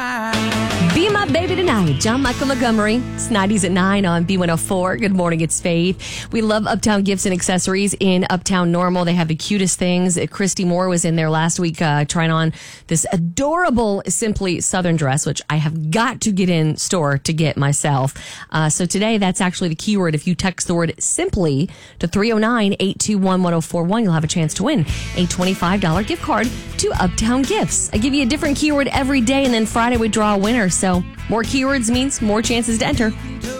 Be My Baby Tonight. John Michael Montgomery. It's 90s at 9 on B104. Good morning, it's Faith. We love Uptown Gifts and Accessories in Uptown Normal. They have the cutest things. Christy Moore was in there last week trying on this adorable Simply Southern dress, which I have got to get in store to get myself. So today, that's actually the keyword. If you text the word Simply to 309-821-1041, you'll have a chance to win a $25 gift card to Uptown Gifts. I give you a different keyword every day, and then Friday we draw a winner. So more keywords means more chances to enter.